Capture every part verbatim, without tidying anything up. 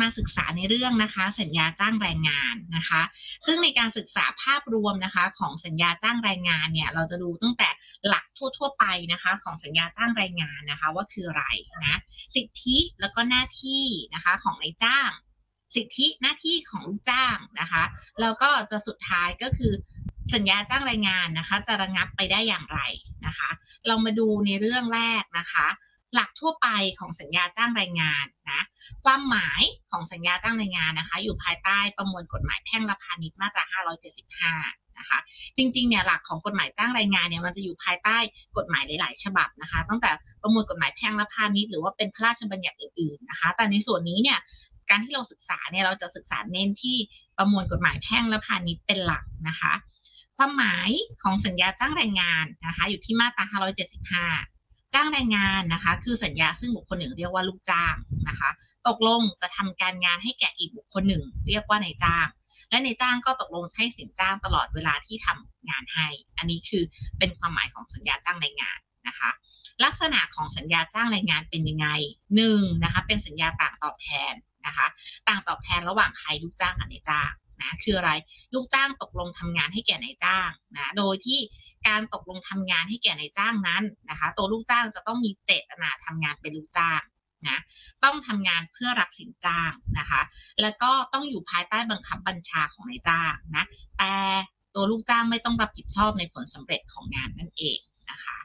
มาศึกษาในเรื่องนะคะสัญญาจ้างแรงงานนะคะซึ่งในการศึกษาภาพรวมนะคะของสัญญาจ้างแรงงานเนี่ยเราจะดูตั้งแต่หลักทั่วๆไปนะคะของสัญญาจ้างแรงงานนะคะว่าคืออะไรนะสิทธิแล้วก็หน้าที่นะคะของนายจ้างสิทธิหน้าที่ของลูกจ้างนะคะแล้วก็จะสุดท้ายก็คือสัญญาจ้างแรงงานนะคะจะระงับไปได้อย่างไรนะคะเรามาดูในเรื่องแรกนะคะหลักทั่วไปของสัญญาจ้างแรงงานนะความหมายของสัญญาจ้างแรงงานนะคะอยู่ภายใต้ประมวลกฎหมายแพ่งและพาณิชย์มาตราห้าร้อยเจ็ดสิบห้านะคะจริงๆเนี่ยหลักของกฎหมายจ้างแรงงานเนี่ยมันจะอยู่ภายใต้กฎหมายหลายๆฉบับนะคะตั้งแต่ประมวลกฎหมายแพ่งและพาณิชย์หรือว่าเป็นพระราชบัญญัติอื่นๆนะคะแต่ในส่วนนี้เนี่ยการที่เราศึกษาเนี่ยเราจะศึกษาเน้นที่ประมวลกฎหมายแพ่งและพาณิชย์เป็นหลักนะคะความหมายของสัญญาจ้างแรงงานนะคะอยู่ที่มาตราห้าร้อยเจ็ดสิบห้าจ้างแรงงานนะคะคือสัญญาซึ่งบุคคลหนึ่งเรียกว่าลูกจ้างนะคะตกลงจะทำการงานให้แก่อีกบุคคลหนึ่งเรียกว่านายจ้างและนายจ้างก็ตกลงให้สินจ้างตลอดเวลาที่ทำงานให้อันนี้คือเป็นความหมายของสัญญาจ้างแรงงานนะคะลักษณะของสัญญาจ้างแรงงานเป็นยังไงหนึ่งนะคะเป็นสัญญาต่างตอบแทนนะคะต่างตอบแทนระหว่างใครลูกจ้างกับนายจ้างนะคืออะไรลูกจ้างตกลงทำงานให้แก่นายจ้างนะโดยที่การตกลงทำงานให้แก่นายจ้างนั้นนะคะตัวลูกจ้างจะต้องมีเจตนาทำงานเป็นลูกจ้างนะต้องทำงานเพื่อรับสินจ้างนะคะแล้วก็ต้องอยู่ภายใต้บังคับบัญชาของนายจ้างนะแต่ตัวลูกจ้างไม่ต้องรับผิดชอบในผลสำเร็จของงานนั่นเองนะคะ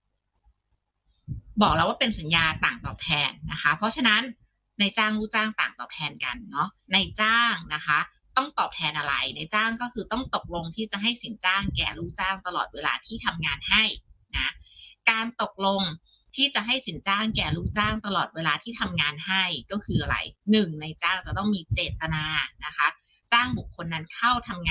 บอกแล้วว่าเป็นสัญญาต่างตอบแทนนะคะเพราะฉะนั้นนายจ้างลูกจ้างต่างตอบแทนกันเนาะนายจ้างนะคะต้องตอบแทนอะไรนายจ้างก็คือต้องตกลงที่จะให้สินจ้างแก่ลูกจ้างตลอดเวลาที่ทำงานให้นะการตกลงที่จะให้สินจ้างแก่ลูกจ้างตลอดเวลาที่ทำงานให้ก็คืออะไรหนึ่งนายจ้างจะต้องมีเจตนานะคะจ้างบุคคลนั้นเข้าทำงาน